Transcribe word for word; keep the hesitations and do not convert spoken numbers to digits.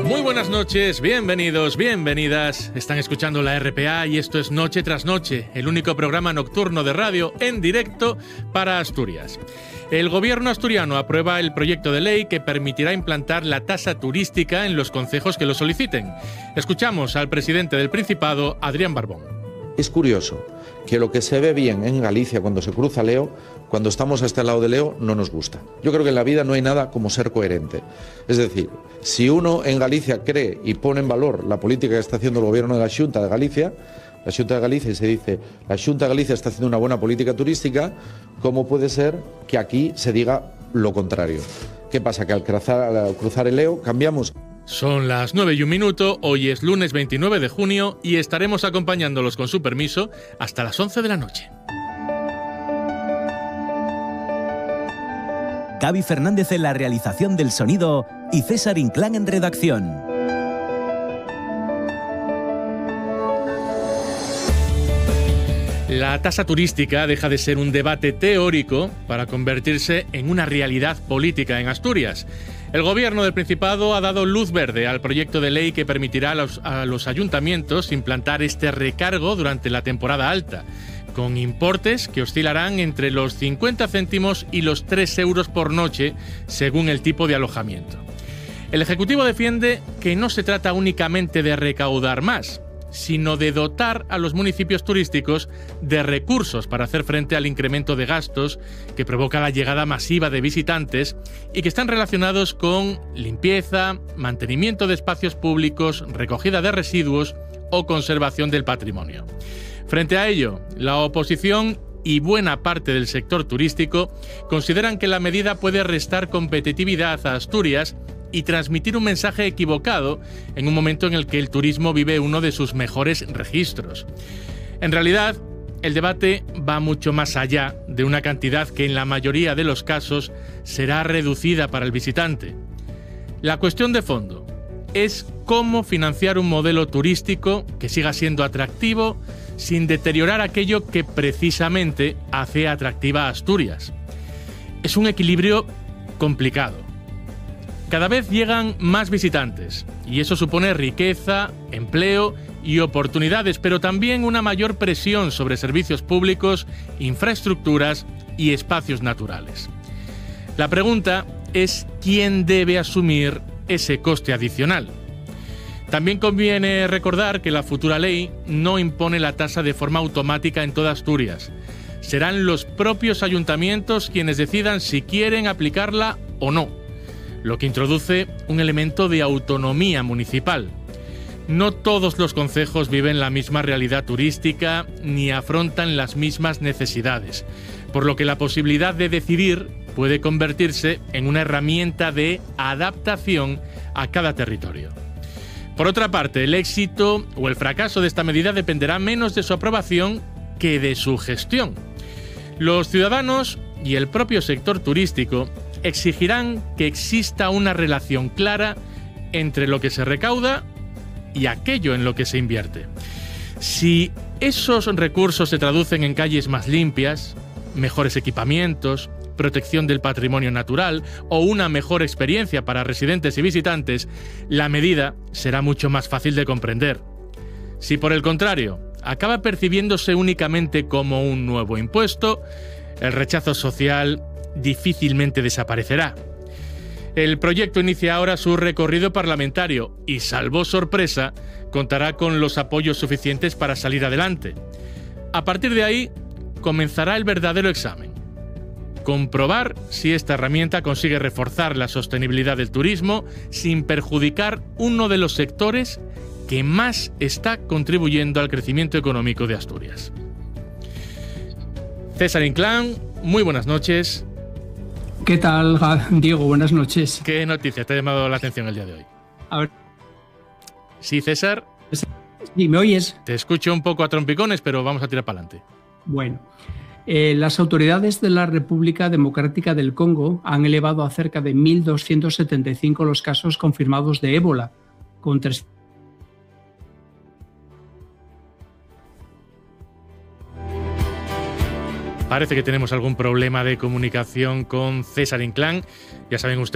Muy buenas noches, bienvenidos, bienvenidas. Están escuchando la R P A y esto es Noche tras Noche, el único programa nocturno de radio en directo para Asturias. El gobierno asturiano aprueba el proyecto de ley que permitirá implantar la tasa turística en los concejos que lo soliciten. Escuchamos al presidente del Principado, Adrián Barbón. Es curioso que lo que se ve bien en Galicia cuando se cruza Leo, cuando estamos a este lado de Leo, no nos gusta. Yo creo que en la vida no hay nada como ser coherente. Es decir, si uno en Galicia cree y pone en valor la política que está haciendo el gobierno de la Xunta de Galicia, la Xunta de Galicia, y se dice, la Xunta de Galicia está haciendo una buena política turística, ¿cómo puede ser que aquí se diga lo contrario? ¿Qué pasa? Que al cruzar, al cruzar el Leo cambiamos. Son las nueve y un minuto, hoy es lunes veintinueve de junio y estaremos acompañándolos con su permiso hasta las once de la noche. Gaby Fernández en la realización del sonido y César Inclán en redacción. La tasa turística deja de ser un debate teórico para convertirse en una realidad política en Asturias. El gobierno del Principado ha dado luz verde al proyecto de ley que permitirá a los, a los ayuntamientos implantar este recargo durante la temporada alta, con importes que oscilarán entre los cincuenta céntimos y los tres euros por noche, según el tipo de alojamiento. El Ejecutivo defiende que no se trata únicamente de recaudar más, sino de dotar a los municipios turísticos de recursos para hacer frente al incremento de gastos que provoca la llegada masiva de visitantes y que están relacionados con limpieza, mantenimiento de espacios públicos, recogida de residuos o conservación del patrimonio. Frente a ello, la oposición y buena parte del sector turístico consideran que la medida puede restar competitividad a Asturias y transmitir un mensaje equivocado en un momento en el que el turismo vive uno de sus mejores registros. En realidad, el debate va mucho más allá de una cantidad que en la mayoría de los casos será reducida para el visitante. La cuestión de fondo es cómo financiar un modelo turístico que siga siendo atractivo sin deteriorar aquello que precisamente hace atractiva a Asturias. Es un equilibrio complicado. Cada vez llegan más visitantes y eso supone riqueza, empleo y oportunidades, pero también una mayor presión sobre servicios públicos, infraestructuras y espacios naturales. La pregunta es quién debe asumir ese coste adicional. También conviene recordar que la futura ley no impone la tasa de forma automática en toda Asturias. Serán los propios ayuntamientos quienes decidan si quieren aplicarla o no, lo que introduce un elemento de autonomía municipal. No todos los concejos viven la misma realidad turística ni afrontan las mismas necesidades, por lo que la posibilidad de decidir puede convertirse en una herramienta de adaptación a cada territorio. Por otra parte, el éxito o el fracaso de esta medida dependerá menos de su aprobación que de su gestión. Los ciudadanos y el propio sector turístico exigirán que exista una relación clara entre lo que se recauda y aquello en lo que se invierte. Si esos recursos se traducen en calles más limpias, mejores equipamientos, protección del patrimonio natural o una mejor experiencia para residentes y visitantes, la medida será mucho más fácil de comprender. Si por el contrario acaba percibiéndose únicamente como un nuevo impuesto, el rechazo social difícilmente desaparecerá. El proyecto inicia ahora su recorrido parlamentario y, salvo sorpresa, contará con los apoyos suficientes para salir adelante. A partir de ahí, comenzará el verdadero examen. Comprobar si esta herramienta consigue reforzar la sostenibilidad del turismo sin perjudicar uno de los sectores que más está contribuyendo al crecimiento económico de Asturias. César Inclán, muy buenas noches. ¿Qué tal, Diego? Buenas noches. ¿Qué noticia te ha llamado la atención el día de hoy? A ver. Sí, César. Sí, ¿me oyes? Te escucho un poco a trompicones, pero vamos a tirar para adelante. Bueno, eh, las autoridades de la República Democrática del Congo han elevado a cerca de mil doscientos setenta y cinco los casos confirmados de ébola, con tres. Parece que tenemos algún problema de comunicación con César Inclán. Ya saben ustedes